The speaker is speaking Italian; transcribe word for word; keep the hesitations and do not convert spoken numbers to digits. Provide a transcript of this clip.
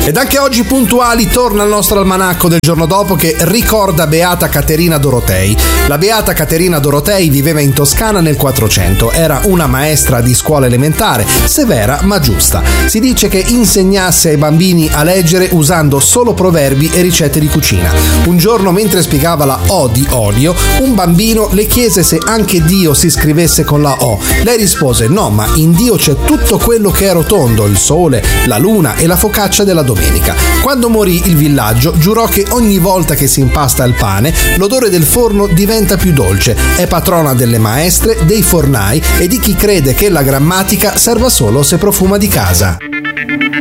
Ed anche oggi puntuali torna il nostro almanacco del giorno dopo che ricorda Beata Caterina Dorotei. La Beata Caterina Dorotei viveva in Toscana nel quattrocento, era una maestra di scuola elementare, severa ma giusta. Si dice che insegnasse ai bambini a leggere usando solo proverbi e ricette di cucina. Un giorno, mentre spiegava la O di olio, un bambino le chiese se anche Dio si scrivesse con la O. Lei rispose: no, ma in Dio c'è tutto quello che è rotondo, il sole, la luna e la focaccia della domenica. Quando morì, il villaggio giurò che ogni volta che si impasta il pane, l'odore del forno diventa più dolce. È patrona delle maestre, dei fornai e di chi crede che la grammatica serva solo se profuma di casa.